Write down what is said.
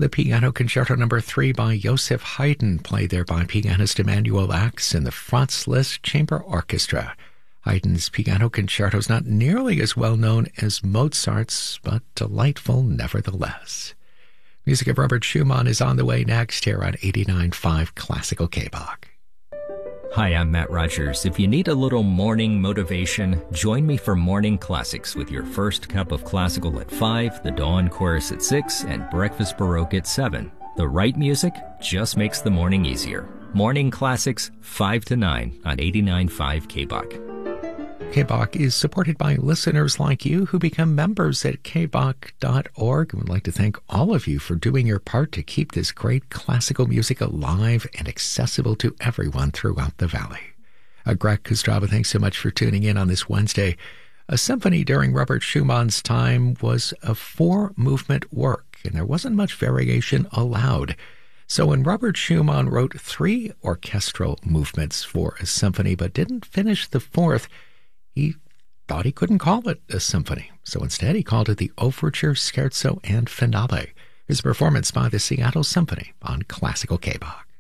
The Piano Concerto No. 3 by Joseph Haydn, played there by pianist Emanuel Ax and the Franz Liszt Chamber Orchestra. Haydn's piano concerto is not nearly as well known as Mozart's, but delightful nevertheless. Music of Robert Schumann is on the way next here on 89.5 Classical K-Bach. Hi, I'm Matt Rogers. If you need a little morning motivation, join me for Morning Classics with your first cup of classical at 5, the Dawn Chorus at 6, and Breakfast Baroque at 7. The right music just makes the morning easier. Morning Classics, 5 to 9 on 89.5 K-Bach. K-Bach is supported by listeners like you who become members at kbach.org. We'd like to thank all of you for doing your part to keep this great classical music alive and accessible to everyone throughout the valley. Greg Kostrava, thanks so much for tuning in on this Wednesday. A symphony during Robert Schumann's time was a 4-movement work, and there wasn't much variation allowed. So when Robert Schumann wrote 3 orchestral movements for a symphony but didn't finish the 4th, he thought he couldn't call it a symphony. So instead he called it the Overture, Scherzo, and Finale. His performance by the Seattle Symphony on Classical K-Bach.